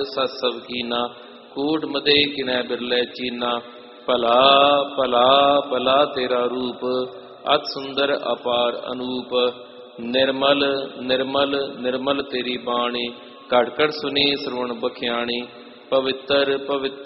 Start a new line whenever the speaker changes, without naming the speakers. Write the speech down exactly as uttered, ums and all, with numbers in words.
सत सब कीना, कूट मदे किनै बिरलै चीना। भला भला भला तेरा रूप, अत सुंदर अपार अनूप। निर्मल निर्मल निर्मल तेरी बाणी, घट घट सुनी श्रवण बख्याणी। पवित्र पवित्र